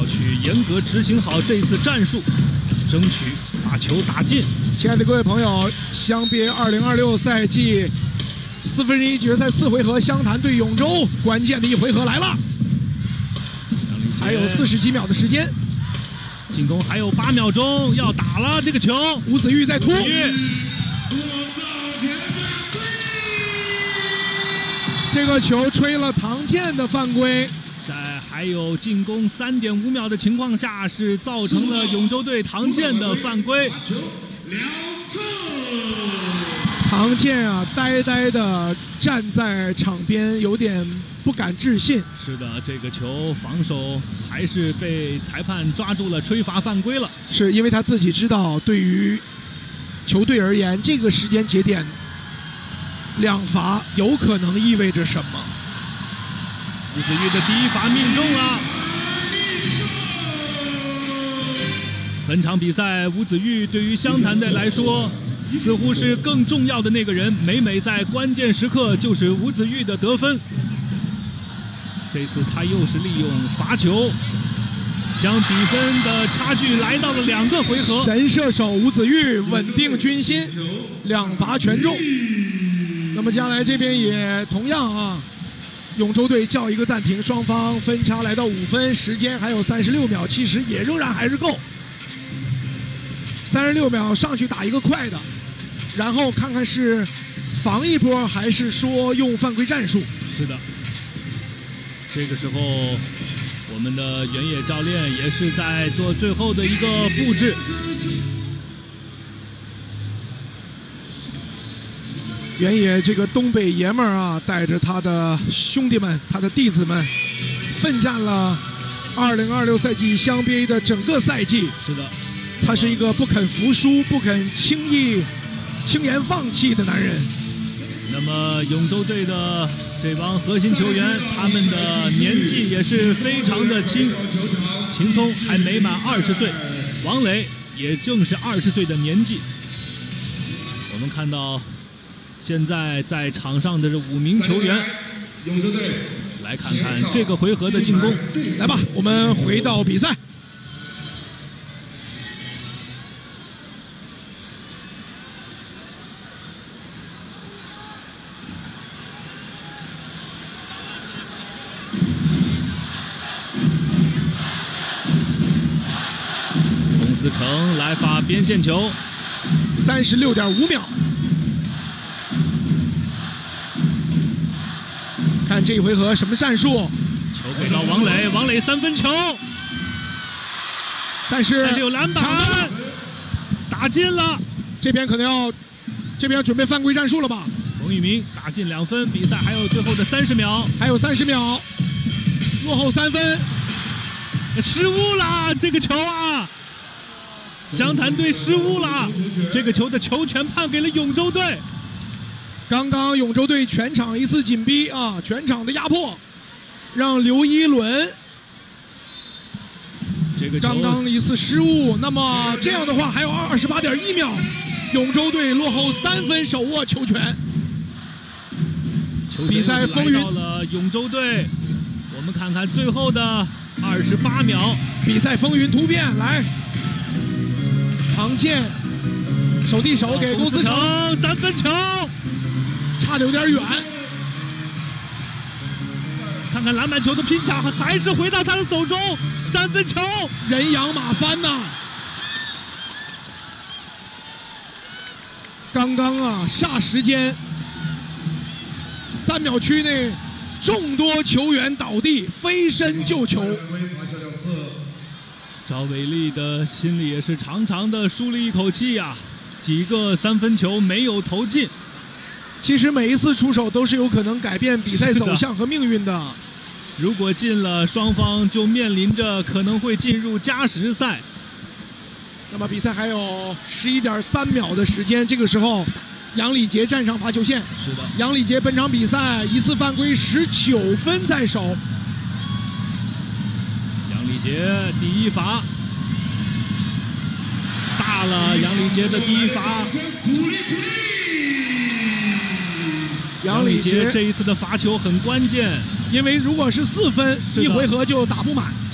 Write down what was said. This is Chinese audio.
去严格执行好这一次战术，争取把球打进。 亲爱的各位朋友，湘别2026赛季1/4决赛4回合，湘潭对永州，关键的一回合来了，还有40几秒的时间， 进攻还有8秒钟，要打了这个球。 吴子玉在突，这个球吹了唐健的犯规。 在还有进攻3.5秒的情况下，是造成了永州队唐健的犯规。 唐健啊，呆呆的站在场边，有点不敢置信。 是的，这个球防守还是被裁判抓住了，吹罚犯规了。 是因为他自己知道，对于球队而言，这个时间节点2罚有可能意味着什么？ 吴子玉的第1罚命中了。本场比赛，吴子玉对于湘潭队来说，似乎是更重要的那个人。每在关键时刻，就是吴子玉的得分。这次他又是利用罚球，将比分的差距来到了2个回合。 神射手吴子玉稳定军心，2罚全中。那么接下来这边也同样啊，永州队叫一个暂停，双方分差来到5分，时间还有36秒，其实也仍然还是够。36秒上去打一个快的，然后看看是防一波还是说用犯规战术。 是的，这个时候我们的原野教练也是在做最后的一个布置。 原野这个东北爷们儿啊，带着他的兄弟们、他的弟子们，奋战了2026赛季湘 BA 的整个赛季。 是的， 他是一个不肯服输、不肯轻言放弃的男人。 那么永州队的这帮核心球员，他们的年纪也是非常的轻，秦松还没满20岁，王磊也正是20岁的年纪。我们看到现在在场上的这5名球员， 永州队来看看这个回合的进攻。 来吧，我们回到比赛。 龚思成来发边线球 ，36.5秒。看这一回合什么战术？ 球给到王磊，王磊3分球， 但是有篮板，打进了。 这边可能要，这边要准备犯规战术了吧？ 冯玉明打进2分，比赛还有最后的30秒， 还有30秒，落后3分， 失误了这个球啊！湘潭队失误了，这个球的球权判给了永州队。 刚刚永州队全场一次紧逼啊，全场的压迫，让刘一伦这个刚刚一次失误。那么这样的话还有28.1秒，永州队落后3分，手握球权。比赛风云到了永州队，我们看看最后的28秒， 比赛风云突变。来，唐健手递手给龚思成 3分球。 差的有点远， 看看篮板球的拼抢，还是回到他的手中，3分球， 人仰马翻呐！刚刚啊，霎时间3秒区内，众多球员倒地，飞身救球。 赵伟丽的心里也是长长的舒了一口气呀，几个3分球没有投进。 其实每一次出手都是有可能改变比赛走向和命运的。 如果进了，双方就面临着可能会进入加时赛。 那么比赛还有11.3秒的时间，这个时候杨礼杰站上罚球线。 是的， 杨礼杰本场比赛一次犯规19分在手。 杨礼杰第1罚大了，杨礼杰的第1罚。杨礼杰这一次的罚球很关键， 因为如果是4分，1回合就打不满。